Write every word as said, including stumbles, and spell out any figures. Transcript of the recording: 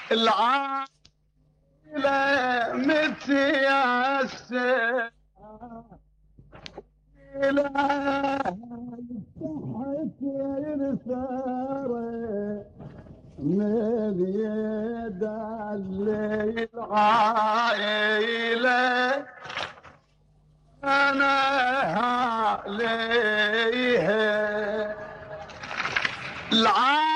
العائلة متيسر إلى تحت الثرى من يد العائلة أنا عليها العائلة